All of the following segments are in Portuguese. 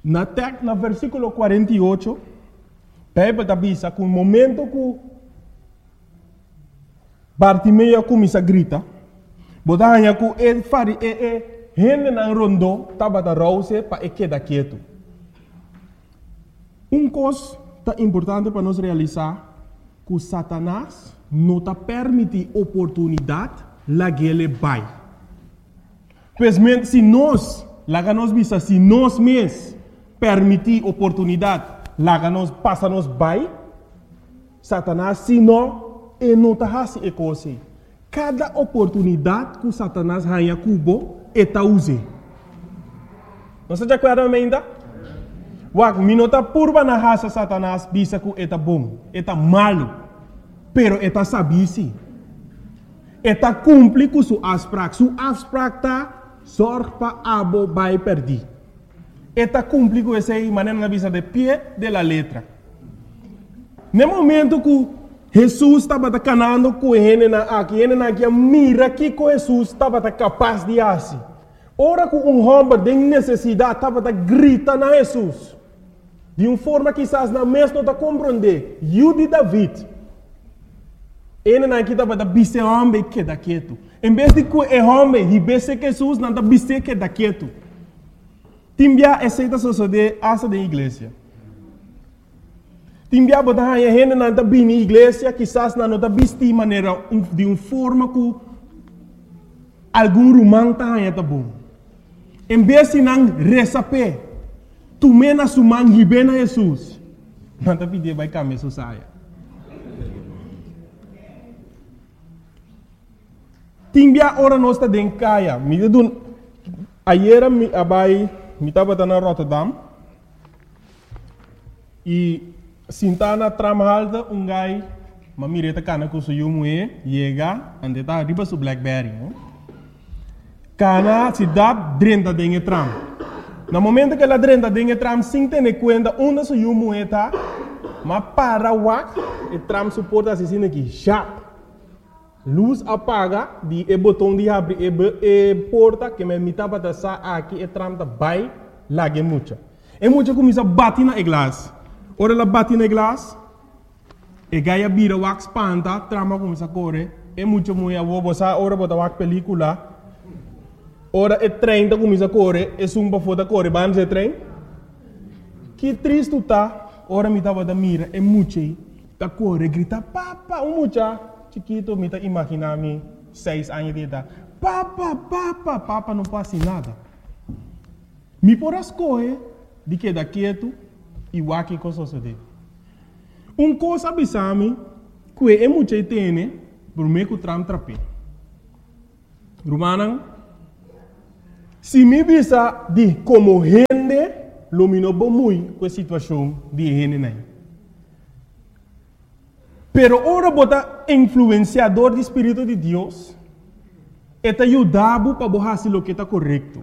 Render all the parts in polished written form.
Na versículo 48, Bíblia diz que no momento que Bartimeu começa a gritar, botava que ele fari gente na rondo estava da rouse para quedar quieto. Coisa importante para nós realizar que Satanás não está permite oportunidade lá que ele vai. Pois se nós, lá que nós visa, se nós mesmos permitir oportunidade, lá que nós passa nos vai, Satanás se não, ele não está fazendo coisa. Cada oportunidade que Satanás ganha cubo, ele está usando. Não se acorda ainda? Wak, minota purba na raça Satanás, bisa que ele está bom, ele está malo, pero ele está sabisi. Ele está cumpre com sua afspraak. Sua afspraak está zorg para abo vai perder. Ele está cumpre com essa maneira na visa de pé de la letra. No momento que Jesus estava canando com ele aqui, mira que Jesus estava capaz de fazer. Ora que homem de necessidade estava gritando a Jesus. De uma forma que quizás na mesma não compreender. Eu de David. Ele não estava bise homem que da quieto. Em vez de que o homem e bise Jesus não está bise que da quieto. Timbia aceita suceder asa da igreja. Timbia botar a gente não está bem na igreja, quizás não está bise de maneira de uma forma que algum romano está bom. Em vez de não receber, tu mena sumang hibena Jesus. Não está pedindo vai caminhar saia. Timbia ora nós está dentro caia. Me dun ayer me abai me estava na Rotterdam e sintana tramalda gai mamireta cana com suyo mue chega ande tá riba su Blackberry. Cana se dá drenta dentro tram. No momento que ela drenta dentro tram sem ter conta onde suyo mue tá, mas para wak e tram suporta assim aqui sharp. Luz apaga de botão de abrir e porta que me mitava da sa aqui e tram da vai lá que mucha. E mucha começa a bater na glass. Ora ela bate na glass e gaia bira wax panta, trama começa a correr. E mucha mulher vou botar ora botar wax película. Ora e trem da começa a correr, e sumba foda correr, vamos e trem. Que triste tá. Ora me tava da mira e mucha tá correr, grita papa, mucha. Chiquito, me tá imaginando 6 anos de idade. Papa, não passa nada. Me por as coisas de que dá quieto e o que coisa sucede. Coisa abisame que é muito tem, por meio que tram trape. Romanan, se me bisa de como gente, lumino muito com a situação de gente nem. Pero ora bota influenciador do Espírito de Deus, eta ajudava para fazer o que está correto.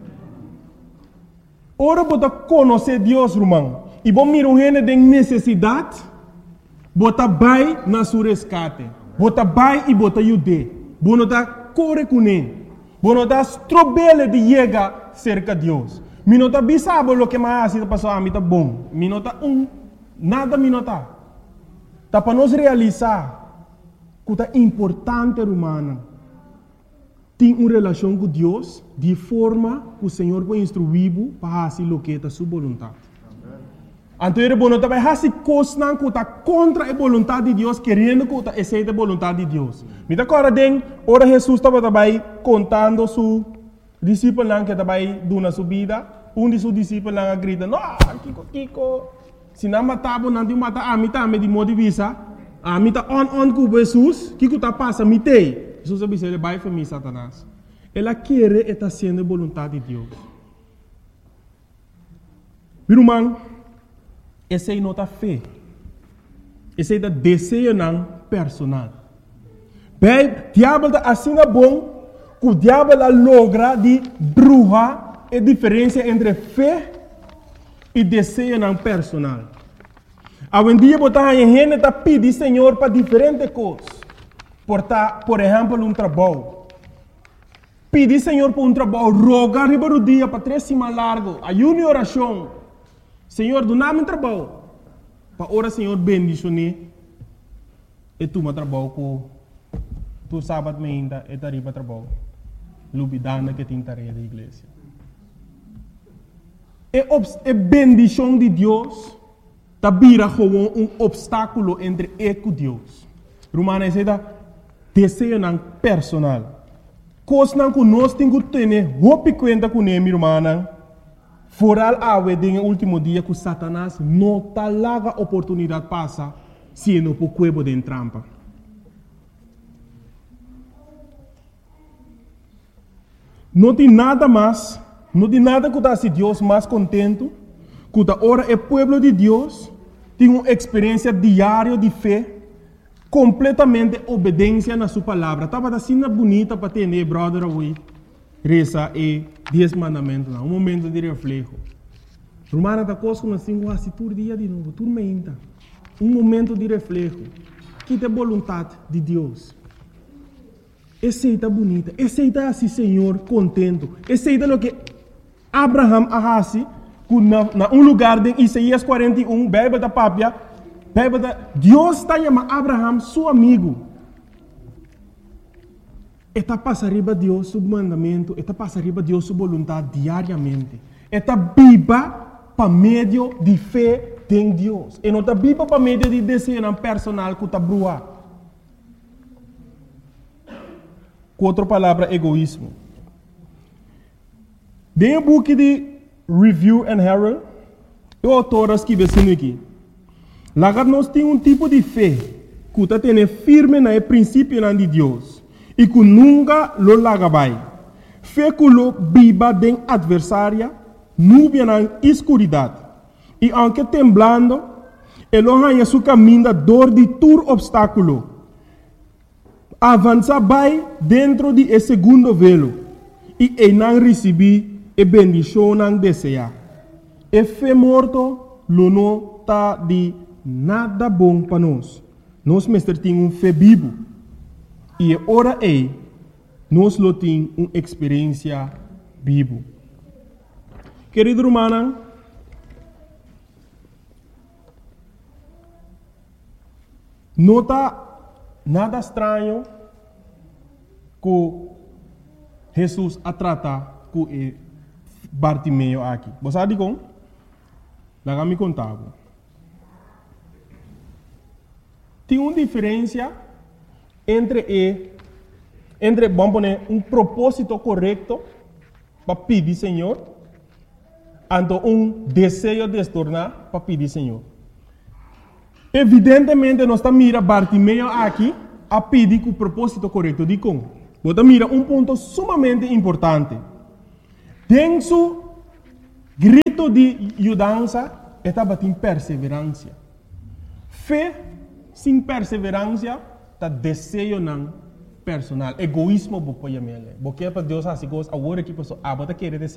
Ora bota conhecer Deus, irmão, e bom mira um gente de necessidade, bota vai na sua resgate, bota vai e bota ajude, bota corre com ele, bota strobele de chegar cerca de Deus. Minota bisabo o que mais está passando a mim tá bom, minota nada minota. Tá para nós realizar que é importante, humana, ter uma relação com Deus de forma que o Senhor vai instruir para fazer o que é a sua vontade. Então, ele não vai fazer coisas que está contra a vontade de Deus, querendo que está aceita a vontade de Deus. Me dá agora ora Jesus estava contando seu discípulo que estava dando sua vida, de seus discípulos grita, não, Kiko. Se não matava, não te mata, a mim também de modo de vista, a mim está on com Jesus, que está passando, me tem. Jesus disse, ele vai para mim, Satanás. Ela quer e está sendo a vontade de Deus. Irmão, essa é a nota fé. Essa é o desejo personal. Bem, o diabo está assim bom, que o diabo logra de bruxa a diferença entre fé e desejo personal. Algum dia botar a gente tá pedir Senhor para diferentes coisas. Por exemplo, trabalho. Pedir Senhor para trabalho, rogar riba do dia para 3 semanas largo, ayuno e oração. Senhor, do nada trabalho. Para ora, Senhor, bendicione. E tu me trabalho com tu sábado ainda e tarifa trabalho. Lubidana que tem tarefa da igreja. E bendição de Deus tá vira como obstáculo entre eu e Deus. Romana diz desejo não personal. Coisa não que nós temos que ter roupa conta com ele, irmã. Foral awe den último dia que Satanás não tá larga oportunidade passa se não por cuebo de trampa. Não tem nada mais, não tem nada que dá se Deus mais contento, que da hora é povo de Deus tem uma experiência diária de fé, completamente obediência na sua palavra. Estava assim bonita para ter, brother, hoje. Reza e 10 mandamentos, um momento de reflexo. Romana da coisa que nós temos assim todo dia de novo, tudo ainda. Um momento de reflexo. Que é a vontade de Deus. Aceita bonita, aceita assim, Senhor, contento. Aceita o que Abraham arrasi, na lugar de Isaías 41, Bíblia da Pápia, Deus está chamando Abraham, seu amigo. Está passa arriba Deus seu mandamento, está passa arriba Deus sua vontade diariamente. Está viva para meio de fé em Deus. E não está viva para meio de desejo personal que está brua. Com outra palavra, egoísmo. Dentro do book de Review and Herald, o autor escreve assim aqui. Lá nós temos tipo de fé que está tendo firme no princípio de Deus. E que nunca lo lagabai. Fé que lo viva den adversária, nuvem na escuridade. E aunque temblando, ele arranha seu caminho dor de todo obstáculo. Avança vai dentro de esse segundo velo. E ele não recebe a bendição não deseja. E fé morto, lo não está de nada bom para nós. Nós mestre temos fé vivo. E ora nós lo temos uma experiência viva. Querido irmão, não está nada estranho que Jesus a tratar com Bartimeu aqui. Você sabe como? Lá me contava. Tem uma diferença entre vamos poner propósito correto para pedir Senhor, e desejo de se tornar para pedir Senhor. Evidentemente, nós estamos mirando Bartimeu aqui a pedir com o propósito correto de como. Você mira ponto sumamente importante. Tem seu grito de ajudança, estava em perseverança. Fé sem perseverança está desejo não personal. Egoísmo, porque para Deus assim coisa, agora que pessoa, bota querer